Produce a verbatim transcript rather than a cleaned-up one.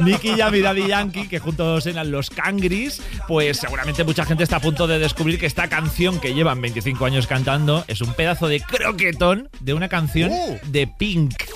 Nicky Jam y Daddy Yankee, que juntos eran los Cangris, pues seguramente mucha gente está a punto de descubrir que esta canción que llevan veinticinco años cantando es un pedazo de croquetón de una canción uh. de Pink.